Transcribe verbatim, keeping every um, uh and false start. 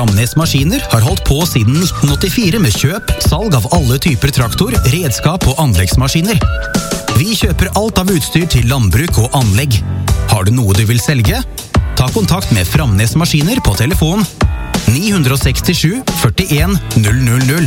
Framnes Maskiner har holdt på siden nitten åttifire med kjøp, salg av alle typer traktor, redskap og anleggsmaskiner. Vi kjøper alt av utstyr til landbruk og anlegg. Har du noe du vil selge? Ta kontakt med Framnes Maskiner på telefon ni seks sju, førtien, null null null.